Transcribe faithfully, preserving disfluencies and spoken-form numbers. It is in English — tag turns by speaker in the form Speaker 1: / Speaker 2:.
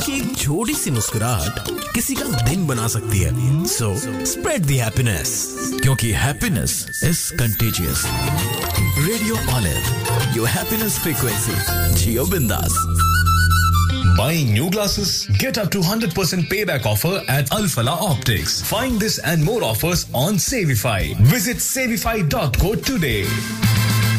Speaker 1: क्योंकि एक छोटी सी मुस्कुराहट किसी का दिन बना सकती है. So spread the happiness.
Speaker 2: क्योंकि happiness is contagious. Radio Olive, your happiness frequency. Jio Bindas.
Speaker 3: Buying new glasses? Get up to one hundred percent payback offer at Al Falah Optics. Find this and more offers on Savify. Visit savify dot co today.